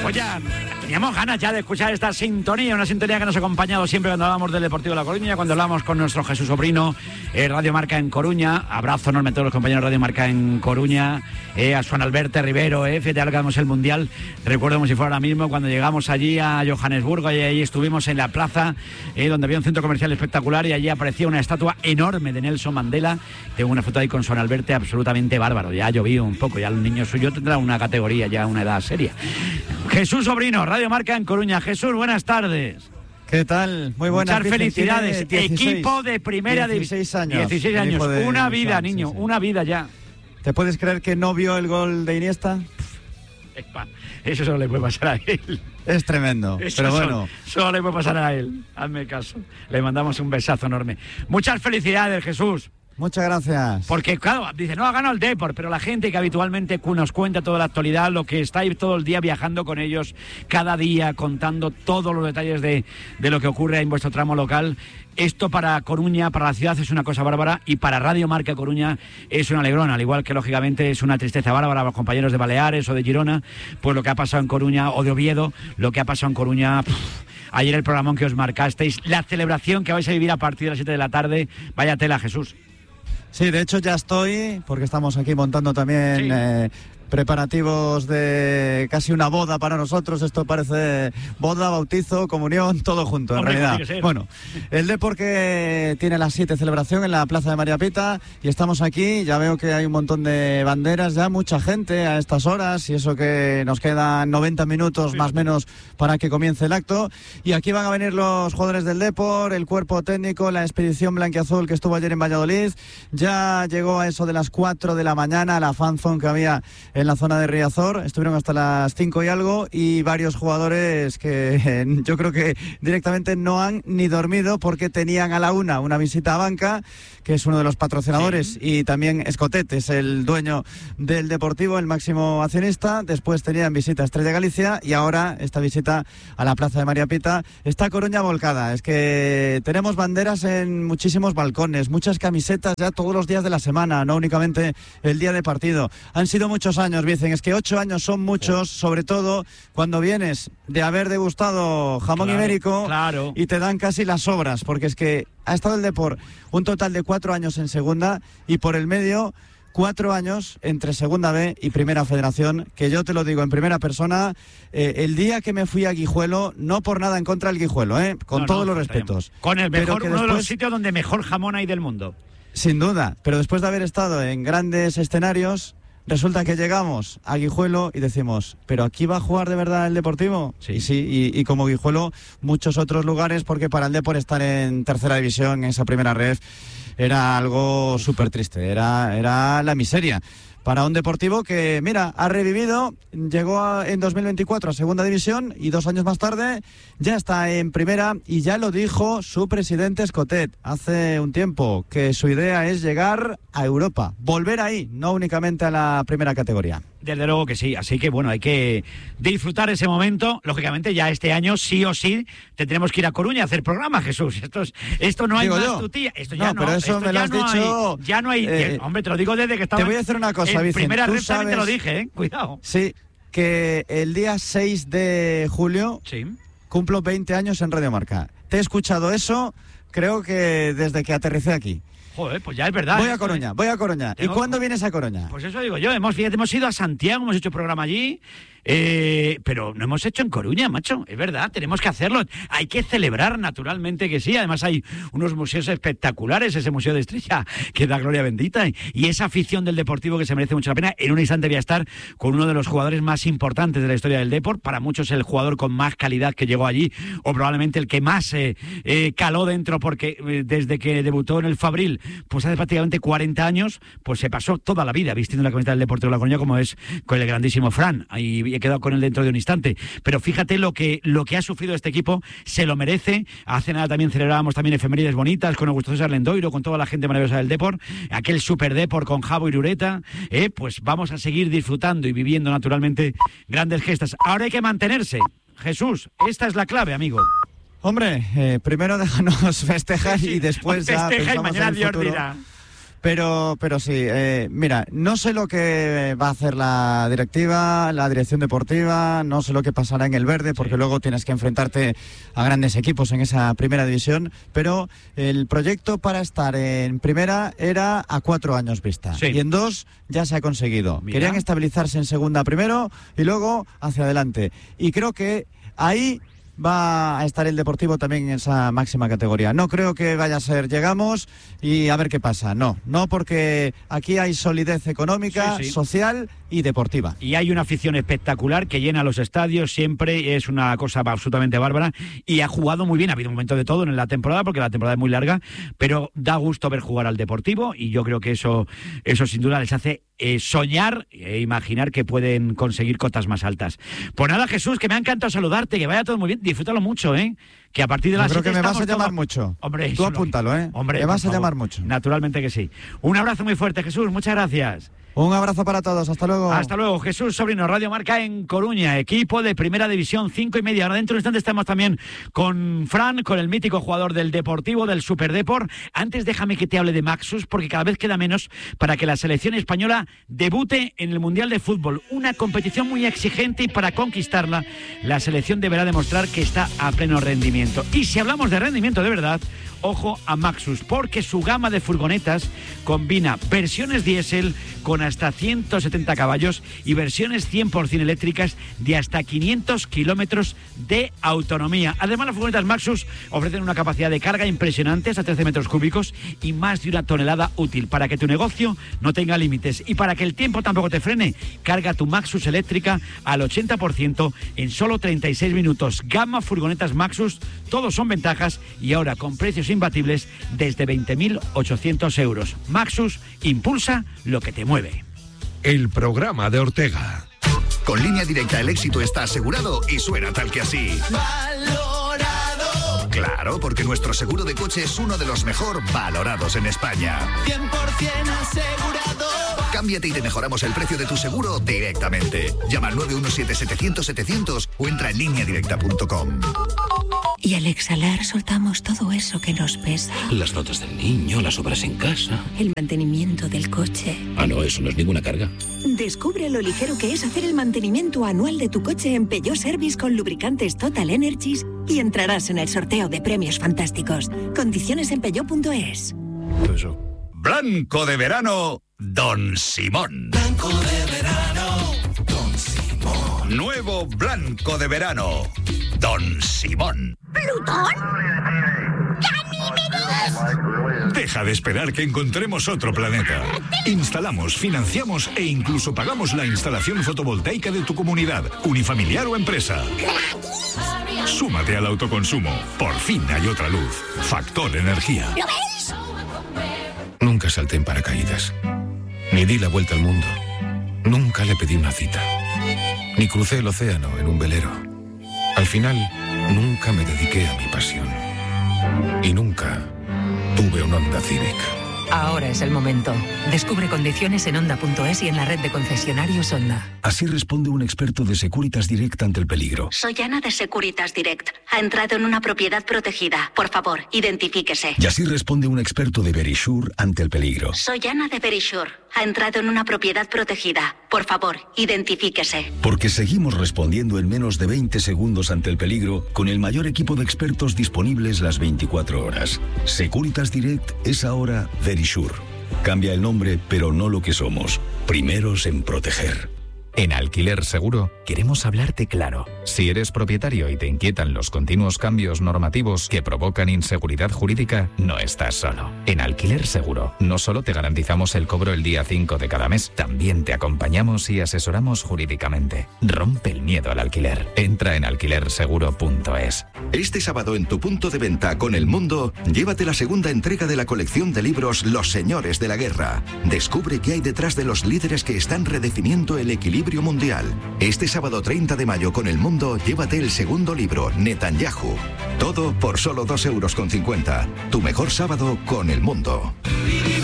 Pues ya teníamos ganas ya de escuchar esta sintonía, una sintonía que nos ha acompañado siempre cuando hablamos del Deportivo de La Coruña, cuando hablamos con nuestro Jesús Sobrino, Radio Marca en Coruña. Abrazo enorme a todos los compañeros de Radio Marca en Coruña, a Juan Alberto Rivero, fíjate ahora que damos el Mundial. Recuerdo como si fuera ahora mismo cuando llegamos allí a Johannesburgo y allí estuvimos en la plaza, donde había un centro comercial espectacular y allí aparecía una estatua enorme de Nelson Mandela. Tengo una foto ahí con Juan Alberto absolutamente bárbaro. Ya ha llovido un poco, ya el niño suyo tendrá una categoría, ya una edad seria. Jesús Sobrino, Radio Marca en Coruña. Jesús, buenas tardes. ¿Qué tal? Muy buenas. Muchas felicidades. 16, equipo de primera división. 16 años. 16 años. Una vida, niño. Sí. Una vida ya. ¿Te puedes creer que no vio el gol de Iniesta? Eso solo le puede pasar a él. Es tremendo, eso pero bueno. Solo le puede pasar a él. Hazme caso. Le mandamos un besazo enorme. Muchas felicidades, Jesús. Muchas gracias. Porque, claro, dice, no ha ganado el Depor, pero la gente que habitualmente nos cuenta toda la actualidad, lo que está ahí todo el día viajando con ellos, cada día contando todos los detalles de lo que ocurre en vuestro tramo local, esto para Coruña, para la ciudad es una cosa bárbara y para Radio Marca Coruña es un alegrón, al igual que lógicamente es una tristeza bárbara a los compañeros de Baleares o de Girona, pues lo que ha pasado en Coruña o de Oviedo, lo que ha pasado en Coruña. Ayer el programón que os marcasteis, la celebración que vais a vivir a partir de las 7 de la tarde, vaya tela, Jesús. Sí, de hecho ya estoy, porque estamos aquí montando también preparativos de casi una boda para nosotros. Esto parece boda, bautizo, comunión, todo junto en realidad. Bueno, el Depor que tiene las 7 celebración en la Plaza de María Pita y estamos aquí, ya veo que hay un montón de banderas, ya mucha gente a estas horas y eso que nos quedan 90 minutos más o menos para que comience el acto y aquí van a venir los jugadores del Depor, el cuerpo técnico, la expedición blanquiazul que estuvo ayer en Valladolid, ya llegó a eso de las 4 de la mañana la fanzone que había en la zona de Riazor, estuvieron hasta las 5 y algo y varios jugadores que yo creo que directamente no han ni dormido porque tenían a la una visita a Banca, que es uno de los patrocinadores y también Escotet es el dueño del Deportivo, el máximo accionista, después tenían visita a Estrella Galicia y ahora esta visita a la Plaza de María Pita. Está Coruña volcada, es que tenemos banderas en muchísimos balcones, muchas camisetas ya todos los días de la semana, no únicamente el día de partido. Han sido muchos años, dicen, es que 8 años son muchos, sobre todo cuando vienes de haber degustado jamón ibérico y te dan casi las sobras, porque es que ha estado el Depor un total de 4 años en segunda y por el medio 4 años entre Segunda B y Primera Federación, que yo te lo digo en primera persona, el día que me fui a Guijuelo, no por nada en contra del Guijuelo, con todos los respetos. Con el mejor, uno de los sitios donde mejor jamón hay del mundo. Sin duda, pero después de haber estado en grandes escenarios, resulta que llegamos a Guijuelo y decimos, ¿pero aquí va a jugar de verdad el Deportivo? Y como Guijuelo, muchos otros lugares, porque para el Depor estar en tercera división, en esa primera ref, era algo súper triste, era la miseria. Para un Deportivo que, mira, ha revivido, llegó en 2024 a segunda división y 2 años más tarde ya está en primera y ya lo dijo su presidente Escotet hace un tiempo, que su idea es llegar a Europa, volver ahí, no únicamente a la primera categoría. Desde luego que sí, así que bueno, hay que disfrutar ese momento. Lógicamente ya este año sí o sí tendremos que ir a Coruña a hacer programa, Jesús. Esto no hay más tu tía. Esto ya no, pero eso me lo has dicho. Ya no hay. Hombre, te lo digo desde que estaba. Te voy a decir una cosa, Vicente. Primera red también te lo dije, cuidado. Sí, que el día 6 de julio cumplo 20 años en Radio Marca. Te he escuchado eso, creo que desde que aterricé aquí. Joder, pues ya es verdad. Voy a Coruña. ¿Y cuándo vienes a Coruña? Pues eso digo yo, hemos ido a Santiago, hemos hecho programa allí, pero no hemos hecho en Coruña, macho, es verdad, tenemos que hacerlo. Hay que celebrar, naturalmente que sí. Además hay unos museos espectaculares, ese Museo de Estrella, que da gloria bendita, y esa afición del Deportivo que se merece mucho la pena. En un instante voy a estar con uno de los jugadores más importantes de la historia del Depor, para muchos el jugador con más calidad que llegó allí, o probablemente el que más caló dentro, porque desde que debutó en el Fabril, pues hace prácticamente 40 años, pues se pasó toda la vida vistiendo la camiseta del Deportivo de La Coruña, como es con el grandísimo Fran, y he quedado con él dentro de un instante. Pero fíjate lo que ha sufrido este equipo, se lo merece. Hace nada también celebrábamos también efemérides bonitas con Augusto César Lendoiro, con toda la gente maravillosa del Depor, aquel Super Depor con Javo y Irureta, pues vamos a seguir disfrutando y viviendo naturalmente grandes gestas. Ahora hay que mantenerse. Jesús, esta es la clave, amigo. Hombre, primero déjanos festejar y después ya festeja y mañana Dios dirá. Pero sí, mira, no sé lo que va a hacer la directiva, la dirección deportiva, no sé lo que pasará en el verde, porque luego tienes que enfrentarte a grandes equipos en esa primera división, pero el proyecto para estar en primera era a 4 años vista, y en 2 ya se ha conseguido. Mira. Querían estabilizarse en segunda primero y luego hacia adelante. Y creo que ahí va a estar el Deportivo también en esa máxima categoría. No creo que vaya a ser llegamos y a ver qué pasa. No, porque aquí hay solidez económica, social y deportiva. Y hay una afición espectacular que llena los estadios siempre, es una cosa absolutamente bárbara y ha jugado muy bien. Ha habido un momento de todo en la temporada porque la temporada es muy larga, pero da gusto ver jugar al Deportivo y yo creo que eso sin duda les hace soñar e imaginar que pueden conseguir cotas más altas. Pues nada, Jesús, que me ha encantado saludarte, que vaya todo muy bien, disfrútalo mucho, que a partir de las 7 creo que me vas a llamar mucho. Hombre, tú apúntalo, Hombre, me vas a llamar mucho. Naturalmente que sí. Un abrazo muy fuerte, Jesús, muchas gracias. Un abrazo para todos, hasta luego. Hasta luego, Jesús Sobrino, Radio Marca en Coruña, equipo de Primera División, 5:30. Ahora dentro de un instante estamos también con Fran, con el mítico jugador del Deportivo, del Superdeport. Antes déjame que te hable de Maxus, porque cada vez queda menos para que la selección española debute en el Mundial de Fútbol. Una competición muy exigente y para conquistarla, la selección deberá demostrar que está a pleno rendimiento. Y si hablamos de rendimiento de verdad, ojo a Maxus, porque su gama de furgonetas combina versiones diésel con hasta 170 caballos y versiones 100% eléctricas de hasta 500 kilómetros de autonomía. Además, las furgonetas Maxus ofrecen una capacidad de carga impresionante, hasta 13 metros cúbicos y más de 1 tonelada útil, para que tu negocio no tenga límites y para que el tiempo tampoco te frene. Carga tu Maxus eléctrica al 80% en solo 36 minutos. Gama furgonetas Maxus, todos son ventajas y ahora con precios imbatibles desde 20.800 euros. Maxus impulsa lo que te mueve. El programa de Ortega. Con Línea Directa el éxito está asegurado y suena tal que así. ¡Valorado! Claro, porque nuestro seguro de coche es uno de los mejor valorados en España. 100% asegurado. Cámbiate y te mejoramos el precio de tu seguro directamente. Llama al 917-700-700 o entra en lineadirecta.com. Y al exhalar soltamos todo eso que nos pesa. Las notas del niño, las obras en casa. El mantenimiento del coche. Ah, no, eso no es ninguna carga. Descubre lo ligero que es hacer el mantenimiento anual de tu coche en Peugeot Service con lubricantes Total Energies y entrarás en el sorteo de premios fantásticos. Condiciones en peugeot.es. Blanco de verano, Don Simón. Blanco de verano, Don Simón. Nuevo blanco de verano, Don Simón. ¿Plutón? ¡Ganímedes! Deja de esperar que encontremos otro planeta. Instalamos, financiamos e incluso pagamos la instalación fotovoltaica de tu comunidad, unifamiliar o empresa. Súmate al autoconsumo. Por fin hay otra luz. Factor Energía. ¿Lo veis? Nunca salté en paracaídas. Ni di la vuelta al mundo. Nunca le pedí una cita. Ni crucé el océano en un velero. Al final, nunca me dediqué a mi pasión. Y nunca tuve un Honda Civic. Ahora es el momento. Descubre condiciones en Honda.es y en la red de concesionarios Honda. Así responde un experto de Securitas Direct ante el peligro. Soy Ana de Securitas Direct. Ha entrado en una propiedad protegida. Por favor, identifíquese. Y así responde un experto de Verisure ante el peligro. Soy Ana de Verisure. Ha entrado en una propiedad protegida. Por favor, identifíquese. Porque seguimos respondiendo en menos de 20 segundos ante el peligro con el mayor equipo de expertos disponibles las 24 horas. Securitas Direct es ahora Verisure. Cambia el nombre, pero no lo que somos. Primeros en proteger. En Alquiler Seguro queremos hablarte claro. Si eres propietario y te inquietan los continuos cambios normativos que provocan inseguridad jurídica, no estás solo. En Alquiler Seguro no solo te garantizamos el cobro el día 5 de cada mes, también te acompañamos y asesoramos jurídicamente. Rompe el miedo al alquiler. Entra en alquilerseguro.es. Este sábado en tu punto de venta con El Mundo, llévate la segunda entrega de la colección de libros Los Señores de la Guerra. Descubre qué hay detrás de los líderes que están redefiniendo el equilibrio mundial. Este sábado 30 de mayo con El Mundo, llévate el segundo libro, Netanyahu. Todo por solo 2,50 €. Tu mejor sábado con El Mundo.